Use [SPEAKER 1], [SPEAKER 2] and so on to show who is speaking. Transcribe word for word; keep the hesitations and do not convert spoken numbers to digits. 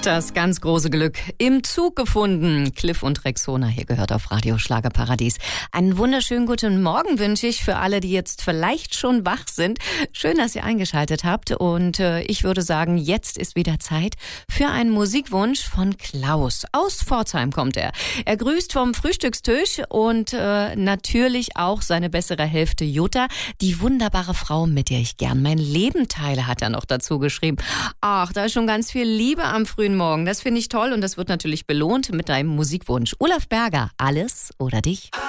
[SPEAKER 1] Das ganz große Glück im Zug gefunden. Cliff und Rexona, hier gehört auf Radio Schlagerparadies. Einen wunderschönen guten Morgen wünsche ich für alle, die jetzt vielleicht schon wach sind. Schön, dass ihr eingeschaltet habt. Und äh, ich würde sagen, jetzt ist wieder Zeit für einen Musikwunsch von Klaus. Aus Pforzheim kommt er. Er grüßt vom Frühstückstisch und äh, natürlich auch seine bessere Hälfte Jutta. Die wunderbare Frau, mit der ich gern mein Leben teile, hat er noch dazu geschrieben. Ach, da ist schon ganz viel Liebe am frühen Morgen. Das finde ich toll und das wird natürlich belohnt mit deinem Musikwunsch. Olaf Berger, Alles oder dich?